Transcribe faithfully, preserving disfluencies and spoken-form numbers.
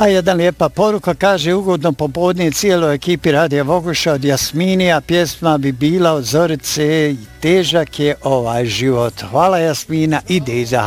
A jedna lijepa poruka kaže ugodno popodne cijeloj ekipi Radija Voguša od Jasminija, pjesma bi bila od Zorice i težak je ovaj život. Hvala Jasmina i Deža.